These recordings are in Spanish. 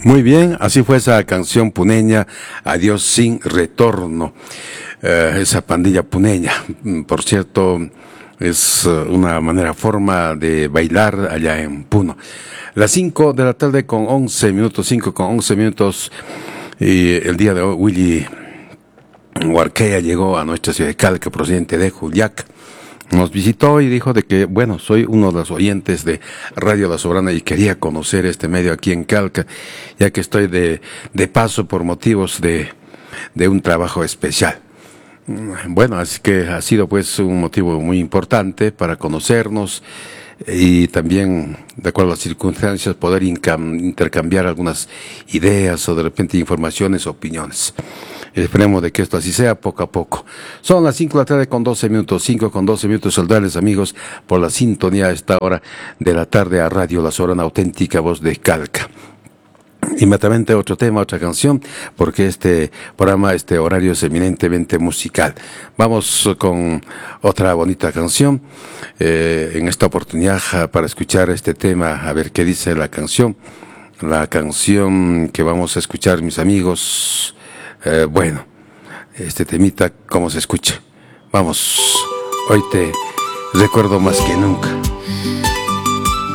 Muy bien, así fue esa canción puneña, Adiós sin retorno, esa pandilla puneña. Por cierto, es una forma de bailar allá en Puno. Las 5 de la tarde con 11 minutos, 5 con 11 minutos, y el día de hoy Willy Huarquea llegó a nuestra ciudad de Calca, procedente de Juliaca. Nos visitó y dijo de que, bueno, soy uno de los oyentes de Radio La Soberana y quería conocer este medio aquí en Calca, ya que estoy de paso por motivos de un trabajo especial. Bueno, así que ha sido pues un motivo muy importante para conocernos y también, de acuerdo a las circunstancias, poder intercambiar algunas ideas o de repente informaciones, opiniones. Esperemos de que esto así sea poco a poco. Son las 5 de la tarde con 12 minutos, 5 con 12 minutos. Saludarles, amigos, por la sintonía a esta hora de la tarde a Radio La Soberana, auténtica voz de Calca. Inmediatamente otro tema, otra canción, porque este programa, este horario es eminentemente musical. Vamos con otra bonita canción, en esta oportunidad para escuchar este tema, a ver qué dice la canción. La canción que vamos a escuchar, mis amigos, bueno, este temita, ¿cómo se escucha? Vamos, hoy te recuerdo más que nunca.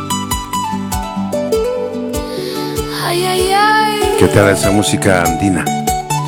Ay, ay, ay. ¿Qué tal esa música andina?